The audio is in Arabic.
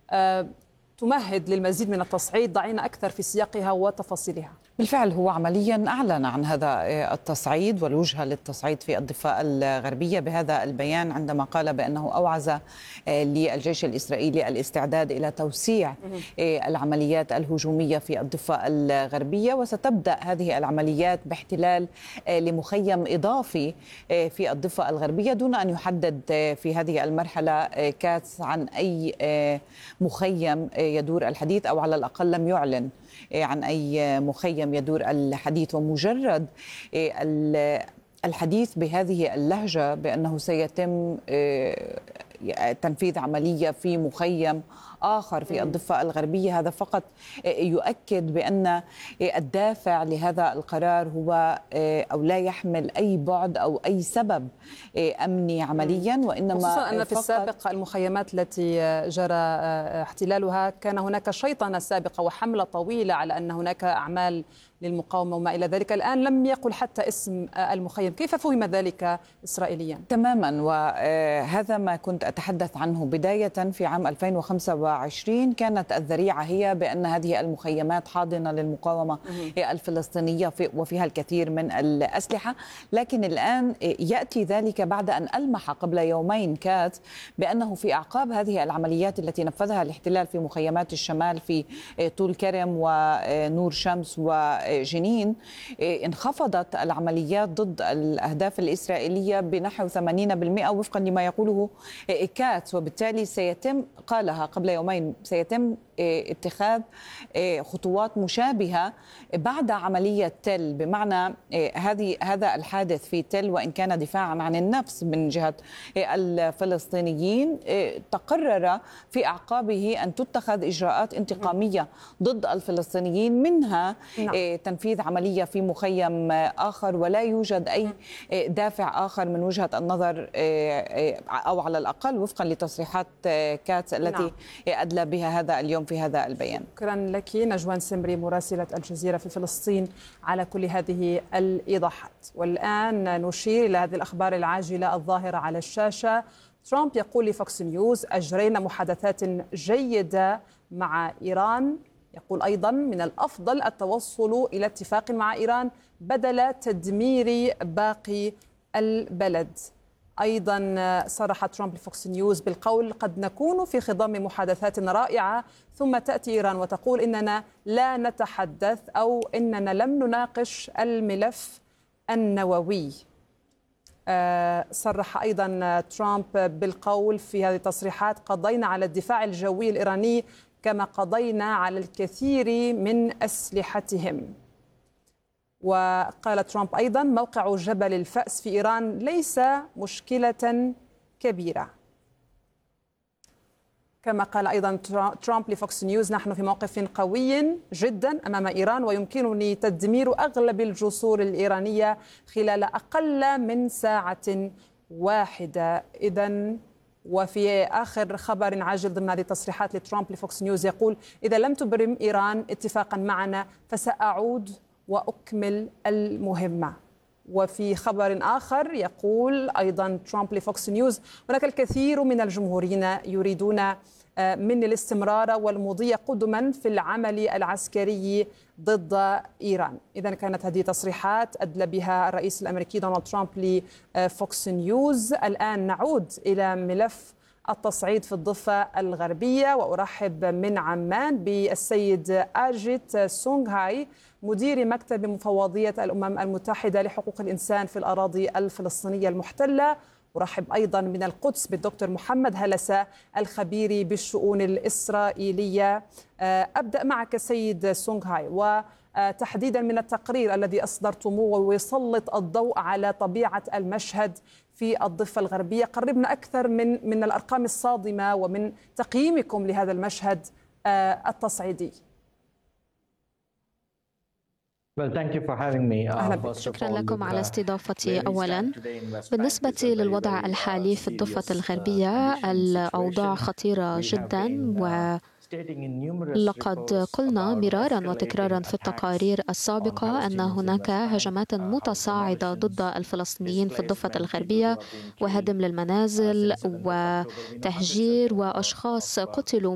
تمهد للمزيد من التصعيد. ضعينا أكثر في سياقها وتفاصيلها. بالفعل هو عمليا أعلن عن هذا التصعيد والوجهة للتصعيد في الضفة الغربية بهذا البيان عندما قال بأنه أوعز للجيش الإسرائيلي الاستعداد إلى توسيع العمليات الهجومية في الضفة الغربية، وستبدأ هذه العمليات باحتلال لمخيم إضافي في الضفة الغربية، دون أن يحدد في هذه المرحلة كاتس عن أي مخيم يدور الحديث، أو على الأقل لم يعلن عن أي مخيم يدور الحديث. ومجرد الحديث بهذه اللهجة بأنه سيتم تنفيذ عملية في مخيم آخر في الضفة الغربية، هذا فقط يؤكد بأن الدافع لهذا القرار هو أو لا يحمل أي بعد أو أي سبب أمني عمليا، وإنما خصوصا أن في السابق المخيمات التي جرى احتلالها كان هناك شيطنة سابقة وحملة طويلة على أن هناك أعمال للمقاومة وما إلى ذلك. الآن لم يقل حتى اسم المخيم، كيف فهم ذلك إسرائيليا؟ تماما، وهذا ما كنت أتحدث عنه بداية. في عام 2025 كانت الذريعة هي بأن هذه المخيمات حاضنة للمقاومة الفلسطينية وفيها الكثير من الأسلحة، لكن الآن يأتي ذلك بعد أن ألمح قبل يومين كات بأنه في أعقاب هذه العمليات التي نفذها الاحتلال في مخيمات الشمال في طول كرم ونور شمس وجنين، انخفضت العمليات ضد الأهداف الإسرائيلية بنحو 80% وفقا لما يقوله كاتس، وبالتالي سيتم، قالها قبل يومين، سيتم اتخاذ خطوات مشابهة بعد عملية تل، بمعنى هذا الحادث في تل وإن كان دفاعا عن النفس من جهة الفلسطينيين، تقرر في أعقابه أن تتخذ إجراءات انتقامية ضد الفلسطينيين، منها تنفيذ عملية في مخيم آخر، ولا يوجد أي دافع آخر من وجهة النظر، أو على الأقل وفقا لتصريحات كاتس التي أدلى بها هذا اليوم في هذا البيان. شكرا لك نجوان سمري مراسلة الجزيرة في فلسطين على كل هذه الإيضاحات. والآن نشير إلى هذه الأخبار العاجلة الظاهرة على الشاشة. ترامب يقول لفوكس نيوز: أجرينا محادثات جيدة مع إيران. يقول أيضا: من الأفضل التوصل إلى اتفاق مع إيران بدل تدمير باقي البلد. أيضا صرح ترامب لفوكس نيوز بالقول: قد نكون في خضم محادثات رائعة ثم تأتي إيران وتقول إننا لا نتحدث أو إننا لم نناقش الملف النووي. صرح أيضا ترامب بالقول في هذه التصريحات: قضينا على الدفاع الجوي الإيراني كما قضينا على الكثير من أسلحتهم. وقال ترامب أيضا: موقع جبل الفأس في إيران ليس مشكلة كبيرة. كما قال أيضا ترامب لفوكس نيوز: نحن في موقف قوي جدا أمام إيران ويمكنني تدمير أغلب الجسور الإيرانية خلال أقل من ساعة واحدة. إذن وفي آخر خبر عاجل ضمن هذه التصريحات لترامب لفوكس نيوز يقول: إذا لم تبرم إيران اتفاقا معنا فسأعود وأكمل المهمة. وفي خبر آخر يقول أيضا ترامب لفوكس نيوز: هناك الكثير من الجمهوريين يريدون مني الاستمرار والمضي قدما في العمل العسكري ضد إيران. إذن كانت هذه تصريحات أدلى بها الرئيس الأمريكي دونالد ترامب لفوكس نيوز. الآن نعود إلى ملف التصعيد في الضفة الغربية، وأرحب من عمان بالسيد أجيت سونغهاي مدير مكتب مفوضية الأمم المتحدة لحقوق الإنسان في الأراضي الفلسطينية المحتلة. أرحب أيضا من القدس بالدكتور محمد هلسة الخبير بالشؤون الإسرائيلية. أبدأ معك سيد سونغهاي، وتحديدا من التقرير الذي أصدرتموه ويسلط الضوء على طبيعة المشهد في الضفة الغربية. قربنا أكثر من الأرقام الصادمة ومن تقييمكم لهذا المشهد التصعيدي. شكرا لكم على استضافتي. أولا، بالنسبة للوضع الحالي في الضفة الغربية، الأوضاع خطيرة جدا، لقد قلنا مرارا وتكرارا في التقارير السابقة أن هناك هجمات متصاعدة ضد الفلسطينيين في الضفة الغربية، وهدم للمنازل وتهجير، وأشخاص قتلوا